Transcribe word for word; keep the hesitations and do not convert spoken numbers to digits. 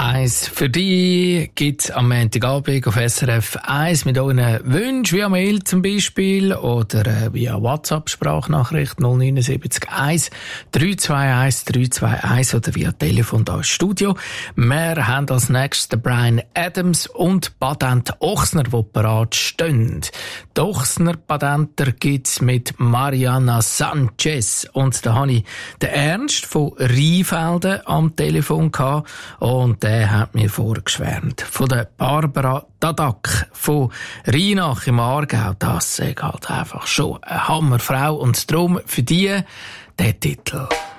eins für dich gibt's am Montagabend auf S R F eins mit euren Wünschen, via Mail zum Beispiel oder äh, via WhatsApp-Sprachnachricht null neun sieben eins drei zwei eins drei zwei eins oder via Telefon da ins Studio. Wir haben als nächstes den Bryan Adams und Patent Ochsner, die parat stehen. Die Ochsner Patenter gibt's mit Mariana Sanchez und da habe ich den Ernst von Rheinfelden am Telefon gehabt und der hat mir vorgeschwärmt von der Barbara Dadak von Rheinach im Aargau. Das ist halt einfach schon eine Hammerfrau und darum für die der Titel.